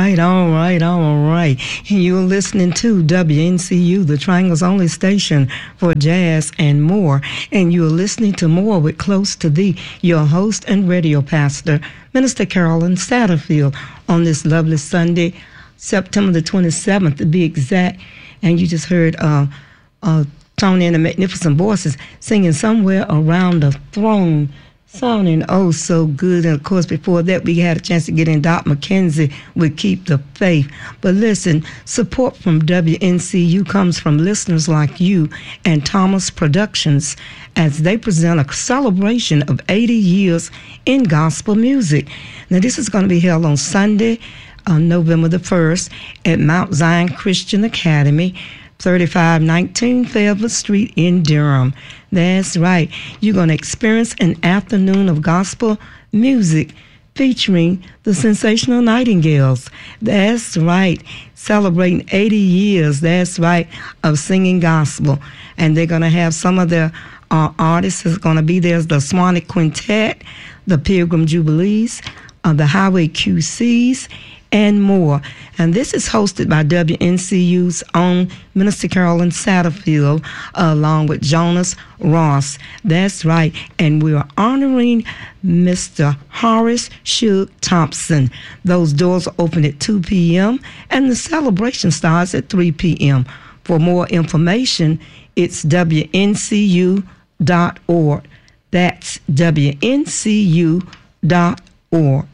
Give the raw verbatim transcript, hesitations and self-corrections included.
right, all right, all right. You're listening to W N C U, the Triangle's only station for jazz and more. And you're listening to More with Close to Thee, your host and radio pastor, Minister Carolyn Satterfield, on this lovely Sunday, September the twenty-seventh to be exact. And you just heard uh, uh, Tony and the Magnificent Voices singing Somewhere Around the Throne, sounding oh so good. And of course, before that, we had a chance to get in Doc McKenzie with Keep the Faith. But listen, support from W N C U comes from listeners like you and Thomas Productions as they present a celebration of eighty years in gospel music. Now, this is going to be held on Sunday, on November the first at Mount Zion Christian Academy, thirty-five nineteen Fayetteville Street in Durham. That's right. You're going to experience an afternoon of gospel music featuring the Sensational Nightingales. That's right. Celebrating eighty years, that's right, of singing gospel. And they're going to have some of their uh, artists is going to be there. The Swanee Quintet, the Pilgrim Jubilees, uh, the Highway Q Cs, and more. And this is hosted by W N C U's own Minister Carolyn Satterfield, uh, along with Jonas Ross. That's right. And we are honoring Mister Horace Shug Thompson. Those doors are open at two p.m. and the celebration starts at three p.m. For more information, it's W N C U dot org. That's W N C U dot org.